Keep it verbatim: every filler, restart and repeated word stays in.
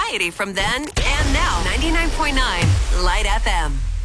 variety from then and now. ninety-nine point nine Light F M.